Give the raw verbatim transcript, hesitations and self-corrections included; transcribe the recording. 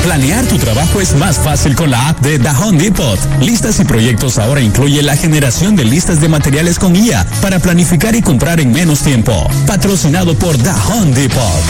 Planear tu trabajo es más fácil con la app de The Home Depot. Listas y proyectos ahora incluye la generación de listas de materiales con I A para planificar y comprar en menos tiempo. Patrocinado por The Home Depot.